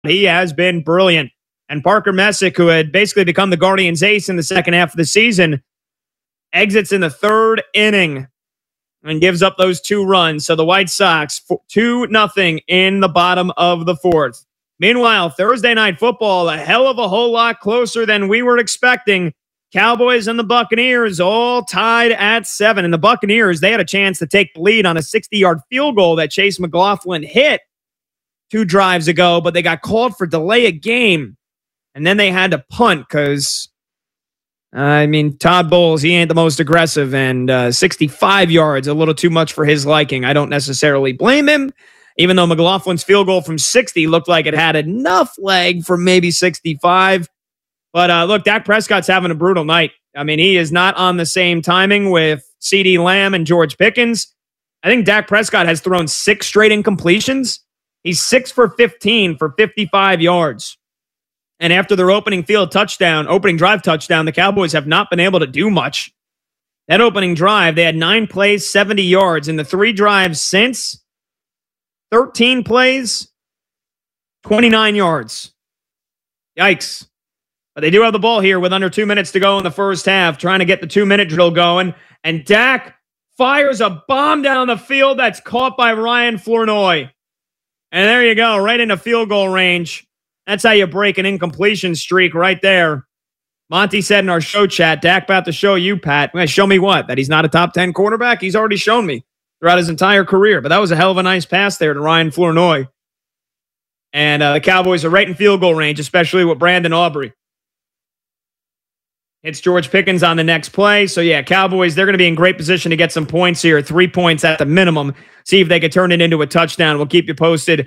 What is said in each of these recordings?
He has been brilliant. And Parker Messick, who had basically become the Guardians' ace in the second half of the season, exits in the third inning and gives up those 2 runs. So the White Sox, 2-0 in the bottom of the fourth. Meanwhile, Thursday Night Football, a hell of a whole lot closer than we were expecting. Cowboys and the Buccaneers all tied at 7. And the Buccaneers, they had a chance to take the lead on a 60-yard field goal that Chase McLaughlin hit 2 drives ago, but they got called for delay of game. And then they had to punt because, Todd Bowles, he ain't the most aggressive, and 65 yards, a little too much for his liking. I don't necessarily blame him, even though McLaughlin's field goal from 60 looked like it had enough leg for maybe 65. But look, Dak Prescott's having a brutal night. He is not on the same timing with CeeDee Lamb and George Pickens. I think Dak Prescott has thrown 6 straight incompletions. He's 6 for 15 for 55 yards. And after their opening drive touchdown, the Cowboys have not been able to do much. That opening drive, they had 9 plays, 70 yards. In the 3 drives since, 13 plays, 29 yards. Yikes. But they do have the ball here with under 2 minutes to go in the first half, trying to get the 2-minute drill going. And Dak fires a bomb down the field that's caught by Ryan Flournoy. And there you go, right into field goal range. That's how you break an incompletion streak right there. Monty said in our show chat, Dak about to show you, Pat. Show me what? That he's not a top 10 quarterback? He's already shown me throughout his entire career. But that was a hell of a nice pass there to Ryan Flournoy. And the Cowboys are right in field goal range, especially with Brandon Aubrey. It's George Pickens on the next play. So, yeah, Cowboys, they're going to be in great position to get some points here. 3 points at the minimum. See if they can turn it into a touchdown. We'll keep you posted.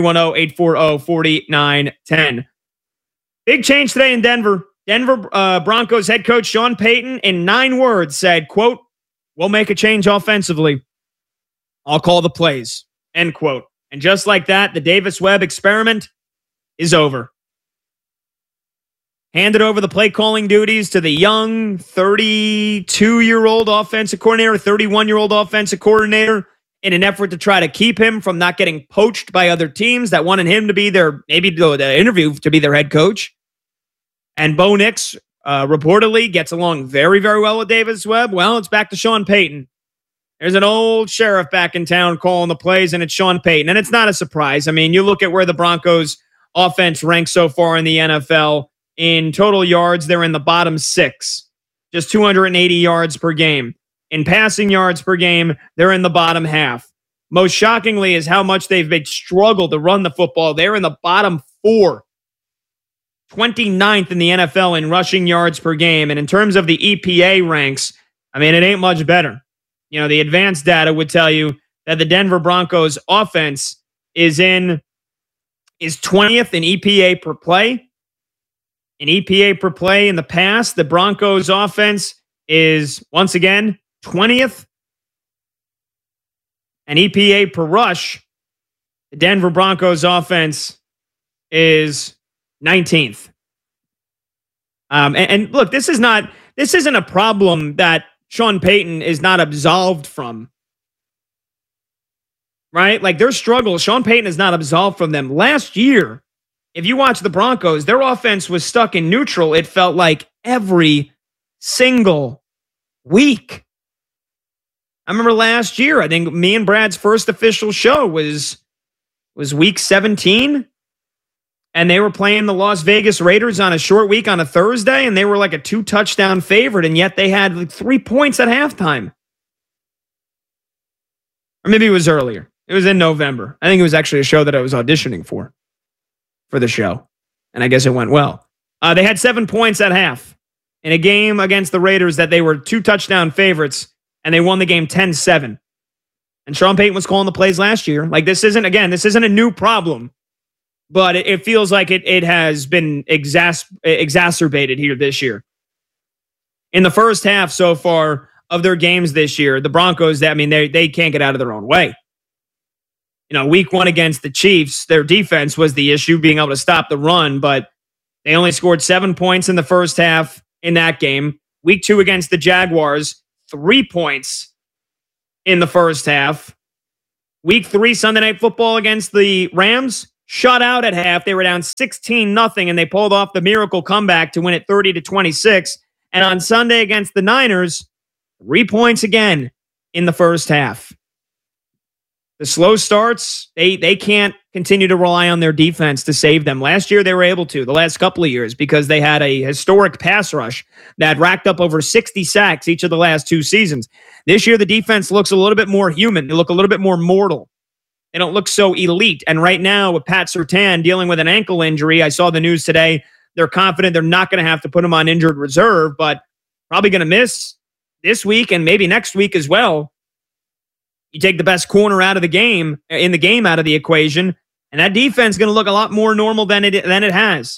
310-840-4910. Big change today in Denver. Denver Broncos head coach Sean Payton, in 9 words, said, quote, "We'll make a change offensively. I'll call the plays," end quote. And just like that, the Davis Webb experiment is over. Handed over the play calling duties to the young 32-year-old offensive coordinator, 31-year-old offensive coordinator, in an effort to try to keep him from not getting poached by other teams that wanted him to be maybe the interview to be their head coach. And Bo Nix reportedly gets along very, very well with Davis Webb. Well, it's back to Sean Payton. There's an old sheriff back in town calling the plays, and it's Sean Payton. And it's not a surprise. You look at where the Broncos offense ranks so far in the NFL. In total yards, they're in the bottom 6, just 280 yards per game. In passing yards per game, they're in the bottom half. Most shockingly is how much they've struggled to run the football. They're in the bottom 4, 29th in the NFL in rushing yards per game. And in terms of the EPA ranks, it ain't much better. The advanced data would tell you that the Denver Broncos offense is 20th in EPA per play. In EPA per play in the past, the Broncos offense is, once again, 20th. And EPA per rush, the Denver Broncos offense is 19th. And look, this isn't a problem that Sean Payton is not absolved from. Right? Like their struggles, Sean Payton is not absolved from them. Last year, if you watch the Broncos, their offense was stuck in neutral, it felt like, every single week. I remember last year, I think me and Brad's first official show was week 17. And they were playing the Las Vegas Raiders on a short week on a Thursday, and they were like a 2-touchdown favorite, and yet they had like 3 points at halftime. Or maybe it was earlier. It was in November. I think it was actually a show that I was auditioning for the show. And I guess it went well. They had 7 points at half in a game against the Raiders that they were 2-touchdown favorites, and they won the game 10-7. And Sean Payton was calling the plays last year. Like this isn't a new problem. But it feels like it has been exacerbated here this year. In the first half so far of their games this year, the Broncos, they can't get out of their own way. Week 1 against the Chiefs, their defense was the issue, being able to stop the run, but they only scored 7 points in the first half in that game. Week 2 against the Jaguars, 3 points in the first half. Week 3 Sunday Night Football against the Rams, shut out at half. They were down 16-0, and they pulled off the miracle comeback to win it 30-26. And on Sunday against the Niners, 3 points again in the first half. The slow starts, they can't continue to rely on their defense to save them. Last year, they were able to, the last couple of years, because they had a historic pass rush that racked up over 60 sacks each of the last 2 seasons. This year, the defense looks a little bit more human. They look a little bit more mortal. They don't look so elite. And right now, with Pat Surtain dealing with an ankle injury, I saw the news today, they're confident they're not going to have to put him on injured reserve, but probably going to miss this week and maybe next week as well. You take the best corner out of the game, out of the equation, and that defense is going to look a lot more normal than it has.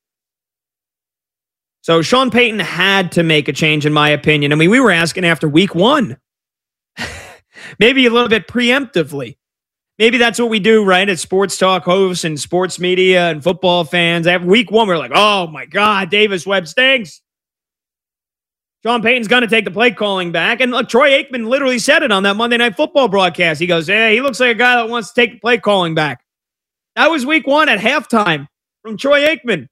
So Sean Payton had to make a change, in my opinion. I mean, we were asking after week 1, maybe a little bit preemptively. Maybe that's what we do, right? As sports talk hosts and sports media and football fans. After week 1, we're like, oh my God, Davis Webb stinks. Sean Payton's going to take the play calling back. And look, Troy Aikman literally said it on that Monday Night Football broadcast. He goes, hey, he looks like a guy that wants to take the play calling back. That was week 1 at halftime from Troy Aikman.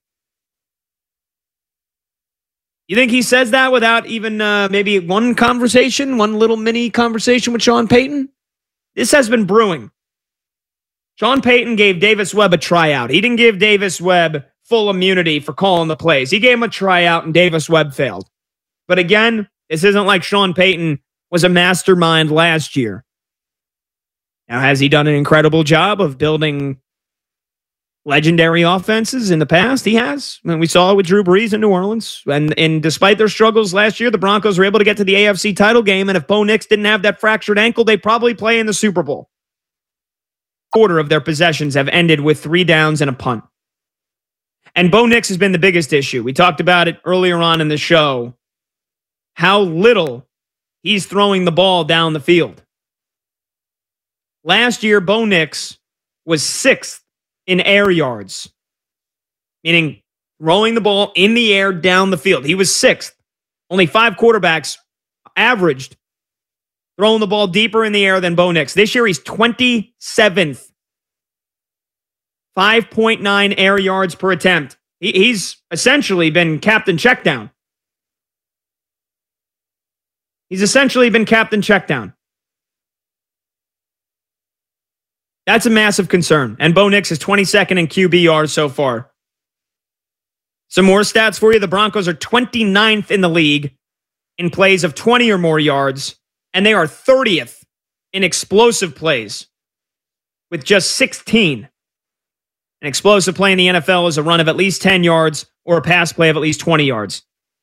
You think he says that without even maybe one little mini conversation with Sean Payton? This has been brewing. Sean Payton gave Davis Webb a tryout. He didn't give Davis Webb full immunity for calling the plays. He gave him a tryout, and Davis Webb failed. But again, this isn't like Sean Payton was a mastermind last year. Now, has he done an incredible job of building legendary offenses in the past? He has. I mean, we saw it with Drew Brees in New Orleans. And despite their struggles last year, the Broncos were able to get to the AFC title game. And if Bo Nix didn't have that fractured ankle, they'd probably play in the Super Bowl. Quarter of their possessions have ended with 3 downs and a punt. And Bo Nix has been the biggest issue. We talked about it earlier on in the show. How little he's throwing the ball down the field. Last year, Bo Nix was 6th in air yards, meaning throwing the ball in the air down the field. He was 6th. Only 5 quarterbacks averaged throwing the ball deeper in the air than Bo Nix. This year, he's 27th. 5.9 air yards per attempt. He's essentially been captain checkdown. He's essentially been captain checkdown. That's a massive concern. And Bo Nix is 22nd in QBR so far. Some more stats for you. The Broncos are 29th in the league in plays of 20 or more yards, and they are 30th in explosive plays with just 16. An explosive play in the NFL is a run of at least 10 yards or a pass play of at least 20 yards.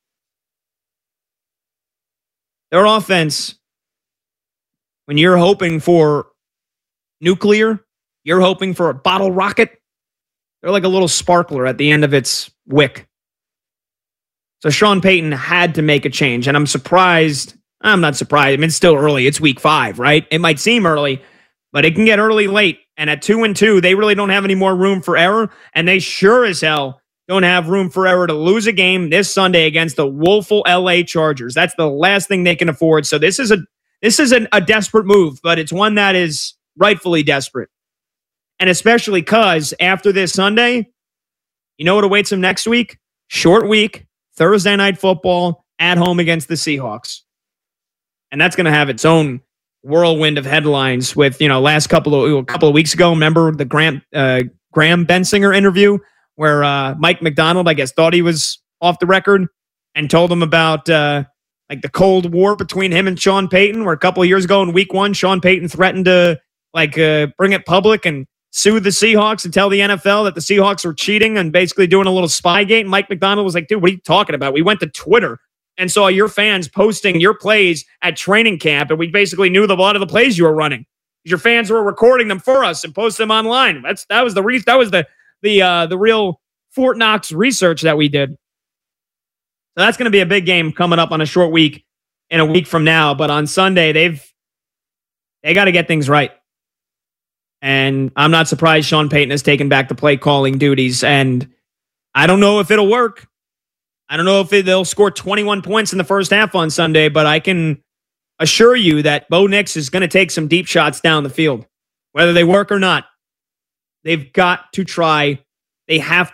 Their offense, when you're hoping for nuclear, you're hoping for a bottle rocket, they're like a little sparkler at the end of its wick. So Sean Payton had to make a change, and I'm surprised. I'm not surprised. I mean, it's still early. It's week 5, right? It might seem early, but it can get early late. And at 2-2, they really don't have any more room for error, and they sure as hell don't have room for error to lose a game this Sunday against the woeful LA Chargers. That's the last thing they can afford. So this is a desperate move, but it's one that is rightfully desperate. And especially because after this Sunday, you know what awaits them next week? Short week, Thursday Night Football at home against the Seahawks. And that's going to have its own whirlwind of headlines with, a couple of weeks ago, remember the Graham Bensinger interview where Mike McDonald, I guess, thought he was off the record and told him about the Cold War between him and Sean Payton, where a couple of years ago in week 1, Sean Payton threatened to bring it public and sue the Seahawks and tell the NFL that the Seahawks were cheating and basically doing a little Spygate. And Mike McDonald was like, dude, what are you talking about? We went to Twitter and saw your fans posting your plays at training camp, and we basically knew a lot of the plays you were running. Your fans were recording them for us and posting them online. That was the real Fort Knox research that we did. So that's going to be a big game coming up on a short week in a week from now. But on Sunday, they got to get things right. And I'm not surprised Sean Payton has taken back the play calling duties. And I don't know if it'll work. I don't know if they'll score 21 points in the first half on Sunday, but I can assure you that Bo Nix is going to take some deep shots down the field, whether they work or not. They've got to try. They have